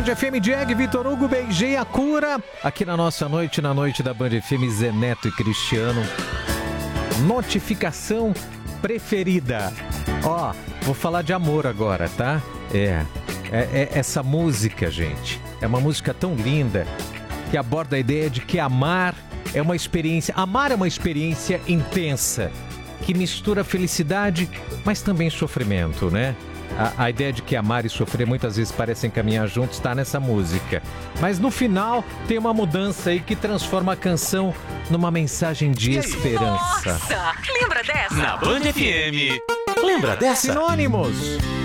Band FM, Diego, Vitor Hugo, beijei a cura. Aqui na nossa noite, na noite da Band FM, Zé Neto e Cristiano. Notificação preferida. Ó, vou falar de amor agora, tá? Essa música, gente, é uma música tão linda que aborda a ideia de que amar é uma experiência intensa, que mistura felicidade, mas também sofrimento, né? A ideia de que amar e sofrer muitas vezes parecem caminhar juntos está nessa música. Mas no final tem uma mudança aí que transforma a canção numa mensagem de esperança. Nossa, lembra dessa? Na Band FM, lembra dessa? Sinônimos.